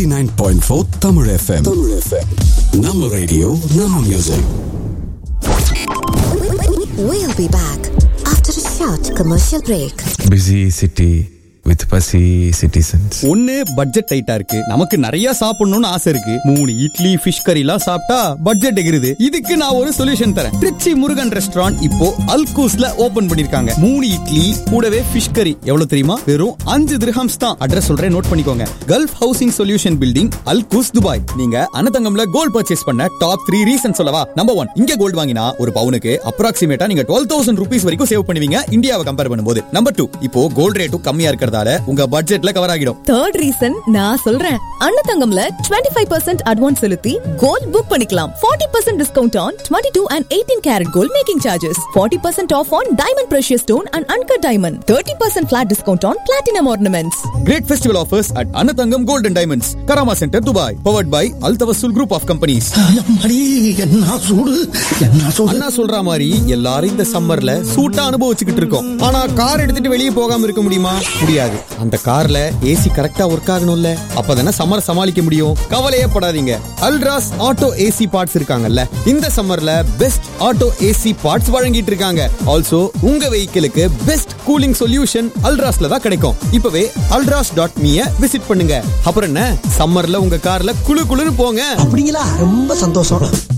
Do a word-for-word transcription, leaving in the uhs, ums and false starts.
eighty-nine point four Tamil F M. Tamil F M. Nama radio, Nama music. We'll be back after a short commercial break. Busy city with fussy citizens. ஒண்ணு budget டைட்டா இருக்கு, நமக்கு நிறைய சாப்பிடணும்னு ஆசை இருக்கு. மூணு இட்லி ஃபிஷ் கறி எல்லாம் சாப்பிட்டா பட்ஜெட் எகிருது. இதுக்கு நான் ஒரு சொல்யூஷன் தரேன். திருச்சி முருகன் ரெஸ்டாரண்ட் இப்போ அல்கூஸ்ல ஓபன் பண்ணிருக்காங்க. மூணு இட்லி கூடவே ஃபிஷ் கறி எவ்வளவு தெரியுமா? வெறும் அஞ்சு திர்ஹம்ஸ் தான். அட்ரஸ் சொல்றேன், நோட் பண்ணிக்கோங்க. Gulf housing solution building, Al Quoz, Dubai. நீங்க அனதங்கம்ல கோல்ட் பர்ச்சேஸ் பண்ண டாப் த்ரீ ரீசன் சொல்லவா? நம்பர் ஒன், இங்க கோல்ட் வாங்கினா ஒரு பவுனுக்கு அப்ராக்சிமேட்டா நீங்க டுவெல் தௌசண்ட் ருபீஸ் வரைக்கும் சேவ் பண்ணுவீங்க இந்தியாவை கம்பேர் பண்ணும்போது. நம்பர் டூ, இப்போ கோல்ட் ரேட்டும் கம்மியா இருக்கிறது உங்க பட்ஜெட்ல கவர் ஆகிடும். தேர்ட் ரீசன் நான் சொல்றேன். அன்னதங்கம்ல twenty five percent அட்வான்ஸ் செலுத்தி கோல்ட் புக் பண்ணிக்கலாம். forty percent discount on twenty-two and eighteen carat gold making charges. forty percent off on diamond precious stone and uncut diamond. thirty percent flat discount on platinum ornaments. Great festival offers at Anatangam Gold and Diamonds, Karama Center, Dubai. Powered by Al Tawassul Group of Companies. அண்ணா சொல்ற மாதிரி எல்லாரும் இந்த சம்மர்ல சூட்டா அனுபவிச்சுக்கிட்டு இருக்கோம். ஆனா car எடுத்துட்டு வெளியே போகாம இருக்க முடியுமா? முடியாது. அந்த கார்ல ஏசி கரெக்டா ஒர்க் ஆகணும்ல, அப்பதானே சம்மர் சமாளிக்க முடியும். கவலையே படாதீங்க, அல்ட்ராஸ் ஆட்டோ ஏசி பார்ட்ஸ் இருக்காங்கல்ல, இந்த சம்மர்ல பெஸ்ட் ஆட்டோ ஏசி பார்ட்ஸ் வழங்கிட்டு இருக்காங்க. ஆல்சோ உங்க வெஹிக்கிளுக்கு பெஸ்ட் கூலிங் சொல்யூஷன் அல்ட்ராஸ்ல தான் கிடைக்கும். இப்பவே அல்ட்ராஸ் டாட் மீ விசிட் பண்ணுங்க. அப்புறம் என்ன, சம்மர்ல உங்க கார்ல குளு குளுன்னு போங்க. அப்படிங்களா? ரொம்ப சந்தோஷம்.